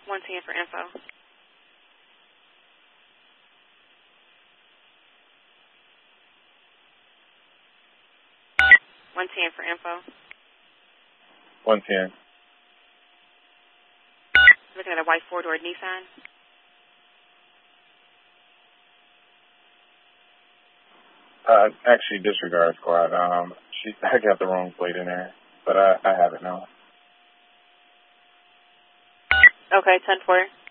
110 for info. 110 for info. 110. Looking at a white four-door Nissan. Actually, disregard squad. I got the wrong plate in there, but I have it now. Okay, 10-4.